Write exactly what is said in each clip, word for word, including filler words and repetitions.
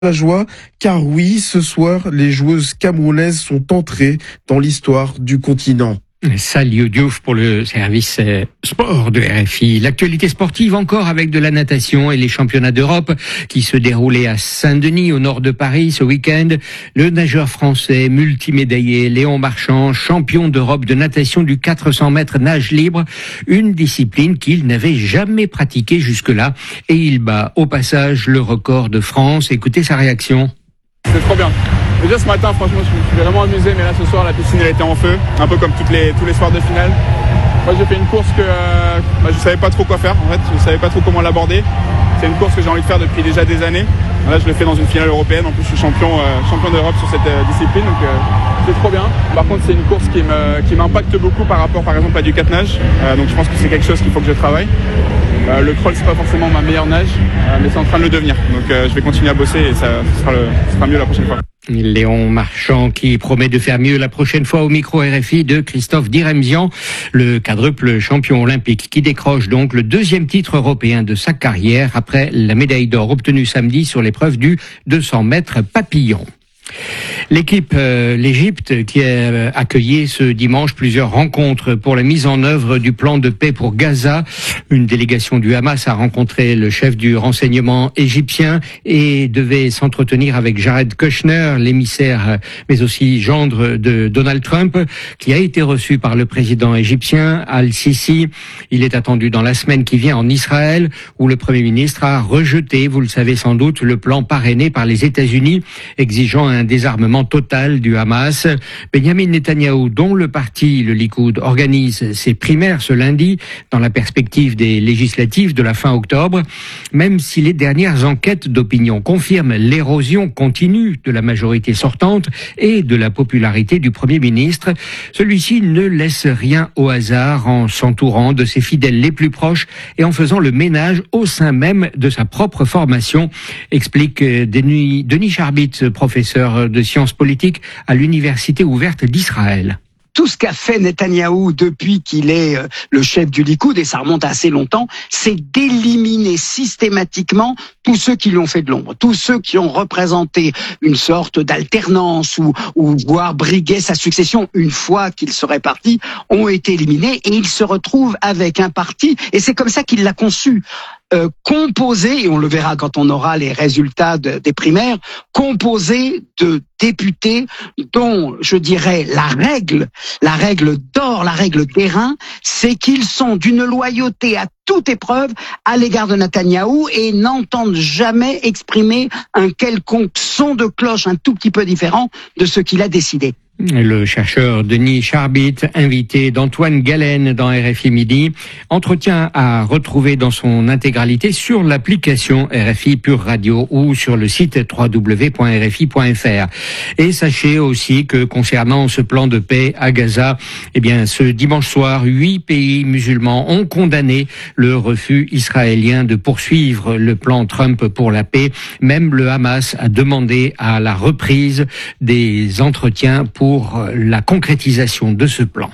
La joie, car oui, ce soir, les joueuses camerounaises sont entrées dans l'histoire du continent. Salut Diouf pour le service euh, sport de R F I. L'actualité sportive encore avec de la natation et les championnats d'Europe qui se déroulaient à Saint-Denis au nord de Paris ce week-end. Le nageur français multimédaillé Léon Marchand, champion d'Europe de natation du quatre cents mètres nage libre, une discipline qu'il n'avait jamais pratiquée jusque-là, et il bat au passage le record de France. Écoutez sa réaction. C'est trop bien. Déjà ce matin, franchement, je me suis vraiment amusé, mais là ce soir, la piscine elle était en feu, un peu comme toutes les, tous les soirs de finale. Moi j'ai fait une course que euh, bah, je savais pas trop quoi faire, en fait, je savais pas trop comment l'aborder. C'est une course que j'ai envie de faire depuis déjà des années. Là je le fais dans une finale européenne, en plus je suis champion, euh, champion d'Europe sur cette euh, discipline, donc euh, c'est trop bien. Par contre c'est une course qui me, qui m'impacte beaucoup par rapport par exemple à du quatre nage, euh, donc je pense que c'est quelque chose qu'il faut que je travaille. Euh, le crawl c'est pas forcément ma meilleure nage, euh, mais c'est en train de le devenir, donc euh, je vais continuer à bosser et ça, ça, sera, le, ça sera mieux la prochaine fois. Léon Marchand qui promet de faire mieux la prochaine fois au micro R F I de Christophe Diremzian, le quadruple champion olympique qui décroche donc le deuxième titre européen de sa carrière après la médaille d'or obtenue samedi sur l'épreuve du deux cents mètres papillon. L'équipe, euh, l'Égypte, qui a accueilli ce dimanche plusieurs rencontres pour la mise en œuvre du plan de paix pour Gaza. Une délégation du Hamas a rencontré le chef du renseignement égyptien et devait s'entretenir avec Jared Kushner, l'émissaire, mais aussi gendre de Donald Trump, qui a été reçu par le président égyptien Al-Sisi. Il est attendu dans la semaine qui vient en Israël, où le Premier ministre a rejeté, vous le savez sans doute, le plan parrainé par les États-Unis, exigeant un désarmement total du Hamas. Benjamin Netanyahou, dont le parti, le Likoud, organise ses primaires ce lundi dans la perspective des législatives de la fin octobre. Même si les dernières enquêtes d'opinion confirment l'érosion continue de la majorité sortante et de la popularité du Premier ministre, celui-ci ne laisse rien au hasard en s'entourant de ses fidèles les plus proches et en faisant le ménage au sein même de sa propre formation, explique Denis, Denis Charbit, professeur de sciences politiques à l'Université ouverte d'Israël. Tout ce qu'a fait Netanyahou depuis qu'il est le chef du Likoud, et ça remonte à assez longtemps, c'est d'éliminer systématiquement tous ceux qui lui ont fait de l'ombre, tous ceux qui ont représenté une sorte d'alternance ou, ou voire brigué sa succession une fois qu'il serait parti, ont été éliminés et il se retrouve avec un parti, et c'est comme ça qu'il l'a conçu. Euh, composé, et on le verra quand on aura les résultats de, des primaires, composé de députés dont, je dirais, la règle, la règle d'or, la règle d'airain, c'est qu'ils sont d'une loyauté à toute épreuve à l'égard de Netanyahou et n'entendent jamais exprimer un quelconque son de cloche un tout petit peu différent de ce qu'il a décidé. Le chercheur Denis Charbit, invité d'Antoine Galen dans R F I Midi, entretien à retrouver dans son intégralité sur l'application R F I Pure Radio ou sur le site w w w point r f i point f r. Et sachez aussi que concernant ce plan de paix à Gaza, eh bien, ce dimanche soir, huit pays musulmans ont condamné le refus israélien de poursuivre le plan Trump pour la paix. Même le Hamas a demandé à la reprise des entretiens pour pour la concrétisation de ce plan.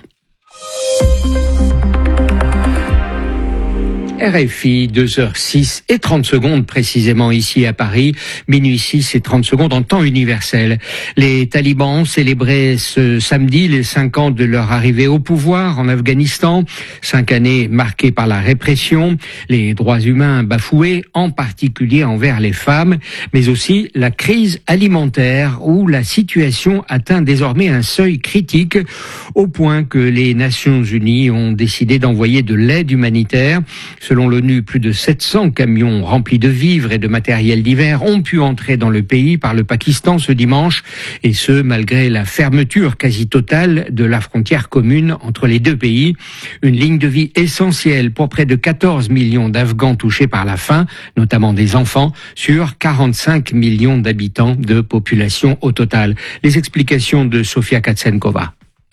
R F I, deux heures six et trente secondes précisément ici à Paris, minuit six et trente secondes en temps universel. Les talibans célébraient ce samedi les cinq ans de leur arrivée au pouvoir en Afghanistan, cinq années marquées par la répression, les droits humains bafoués, en particulier envers les femmes, mais aussi la crise alimentaire où la situation atteint désormais un seuil critique au point que les Nations Unies ont décidé d'envoyer de l'aide humanitaire. Selon l'ONU, plus de sept cents camions remplis de vivres et de matériel divers ont pu entrer dans le pays par le Pakistan ce dimanche, et ce, malgré la fermeture quasi totale de la frontière commune entre les deux pays. Une ligne de vie essentielle pour près de quatorze millions d'Afghans touchés par la faim, notamment des enfants, sur quarante-cinq millions d'habitants de population au total. Les explications de Sofia Katsenkova.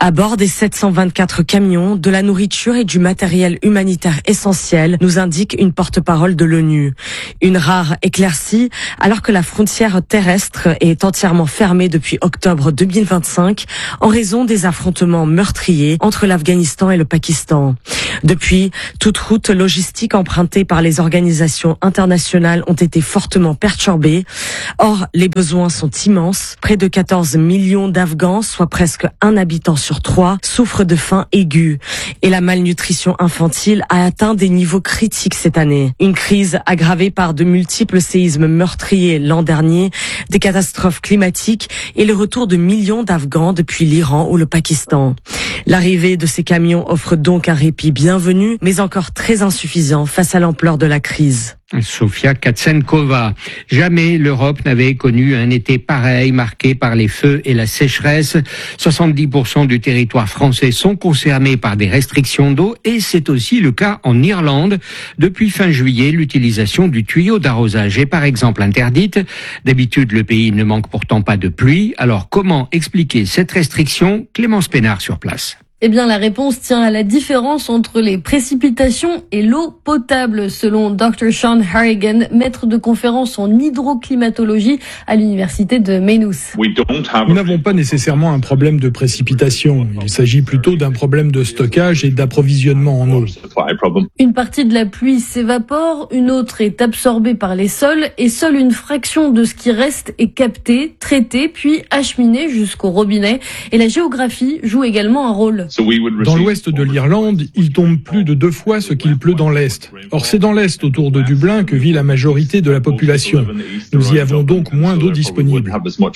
À bord des sept cent vingt-quatre camions, de la nourriture et du matériel humanitaire essentiel, nous indique une porte-parole de l'ONU. Une rare éclaircie, alors que la frontière terrestre est entièrement fermée depuis octobre deux mille vingt-cinq en raison des affrontements meurtriers entre l'Afghanistan et le Pakistan. Depuis, toute route logistique empruntée par les organisations internationales ont été fortement perturbées. Or, les besoins sont immenses. Près de quatorze millions d'Afghans, soit presque un habitant sur trois, souffrent de faim aiguë. Et la malnutrition infantile a atteint des niveaux critiques cette année. Une crise aggravée par de multiples séismes meurtriers l'an dernier, des catastrophes climatiques et le retour de millions d'Afghans depuis l'Iran ou le Pakistan. L'arrivée de ces camions offre donc un répit bienvenu, mais encore très insuffisant face à l'ampleur de la crise. Sofia Katsenkova. Jamais l'Europe n'avait connu un été pareil, marqué par les feux et la sécheresse. soixante-dix pour cent du territoire français sont concernés par des restrictions d'eau et c'est aussi le cas en Irlande. Depuis fin juillet, l'utilisation du tuyau d'arrosage est par exemple interdite. D'habitude, le pays ne manque pourtant pas de pluie. Alors comment expliquer cette restriction? Clémence Pénard sur place. Eh bien, la réponse tient à la différence entre les précipitations et l'eau potable, selon docteur Sean Harrigan, maître de conférence en hydroclimatologie à l'université de Maynooth. Nous n'avons pas nécessairement un problème de précipitation. Il s'agit plutôt d'un problème de stockage et d'approvisionnement en eau. Une partie de la pluie s'évapore, une autre est absorbée par les sols et seule une fraction de ce qui reste est captée, traitée, puis acheminée jusqu'au robinet. Et la géographie joue également un rôle. Dans l'ouest de l'Irlande, il tombe plus de deux fois ce qu'il pleut dans l'est. Or, c'est dans l'est, autour de Dublin, que vit la majorité de la population. Nous y avons donc moins d'eau disponible.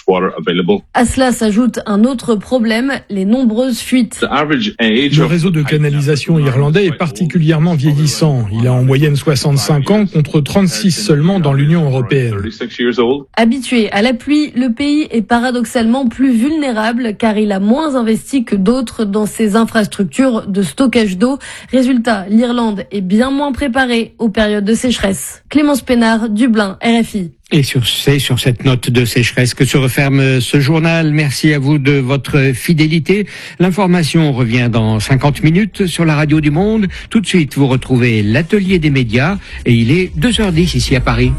À cela s'ajoute un autre problème, les nombreuses fuites. Le réseau de canalisation irlandais est particulièrement vieillissant. Il a en moyenne soixante-cinq ans contre trente-six seulement dans l'Union européenne. Habitué à la pluie, le pays est paradoxalement plus vulnérable car il a moins investi que d'autres dans ses infrastructures de stockage d'eau. Résultat, l'Irlande est bien moins préparée aux périodes de sécheresse. Clémence Pénard, Dublin, R F I. Et sur, c'est sur cette note de sécheresse que se referme ce journal. Merci à vous de votre fidélité. L'information revient dans cinquante minutes sur la radio du Monde. Tout de suite, vous retrouvez l'atelier des médias et il est deux heures dix ici à Paris.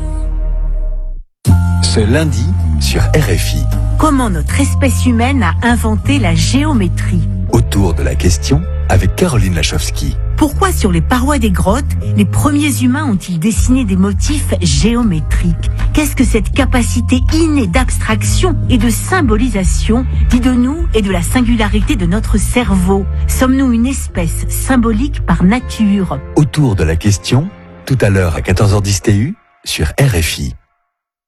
Ce lundi sur R F I. Comment notre espèce humaine a inventé la géométrie? Autour de la question avec Caroline Lachowski. Pourquoi sur les parois des grottes, les premiers humains ont-ils dessiné des motifs géométriques? Qu'est-ce que cette capacité innée d'abstraction et de symbolisation dit de nous et de la singularité de notre cerveau? Sommes-nous une espèce symbolique par nature? Autour de la question, tout à l'heure à quatorze heures dix T U sur R F I.